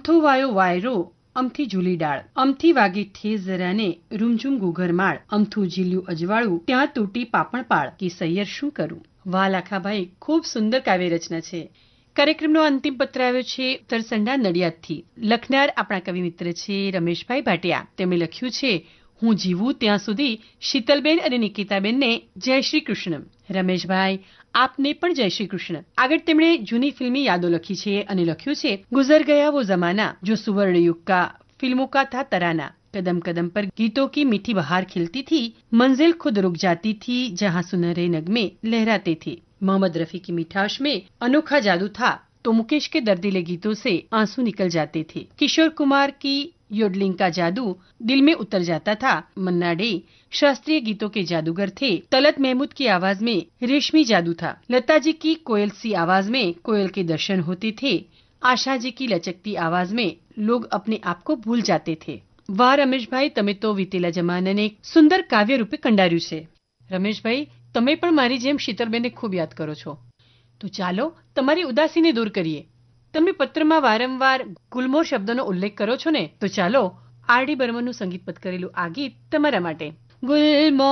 અમથો વાયો વાયરો અમથી ઝૂલી ડાળ, અમથી વાગી ઠેસ જરાને રૂમઝૂમ ગુઘરમાળ, અમથું ઝીલ્યું અજવાળું ત્યાં તૂટી પાપણ પાળ, કે સૈયર શું કરું. વાહ લાખાભાઈ, ખૂબ સુંદર કાવ્ય રચના છે. કાર્યક્રમનો અંતિમ પત્ર આવ્યો છે ઉત્તરસંડા નડિયાદથી. લખનાર આપણા કવિ મિત્ર છે રમેશભાઈ ભાટિયા. તેમણે લખ્યું છે, હું જીવું ત્યાં સુધી શીતલબેન અને નિકિતાબેનને જય શ્રી કૃષ્ણ. રમેશભાઈ, આપને પણ જય શ્રી કૃષ્ણ. આગળ તેમણે જૂની ફિલ્મી યાદો લખી છે અને લખ્યું છે, ગુજર ગયા વો જમાના જો સુવર્ણ યુગ કા फिल्मों का था तराना, कदम कदम पर गीतों की मीठी बहार खिलती थी, मंजिल खुद रुक जाती थी जहां सुनहरे नगमे लहराते थे. मोहम्मद रफी की मिठास में अनोखा जादू था तो मुकेश के दर्दीले गीतों से आंसू निकल जाते थे. किशोर कुमार की योडलिंग का जादू दिल में उतर जाता था. मन्ना डे शास्त्रीय गीतों के जादूगर थे. तलत महमूद की आवाज में रेशमी जादू था. लता जी की कोयल सी आवाज में कोयल के दर्शन होते थे. आशा जी की लचकती आवाज में लोग अपने आप को भूल जाते थे. વાહ રમેશભાઈ, તમે તો વીતેલા જમાનાને સુંદર કાવ્ય રૂપે કંડાર્યું છે. રમેશભાઈ, તમે પણ મારી જેમ શીતલબેનને ખૂબ યાદ કરો છો. તો ચાલો તમારી ઉદાસીને દૂર કરીએ. તમે પત્રમાં વારંવાર ગુલમોહર શબ્દનો ઉલ્લેખ કરો છો ને, તો ચાલો આર.ડી. બર્મનનું સંગીતબદ્ધ કરેલું આ ગીત તમારા માટે. ગુલમોહર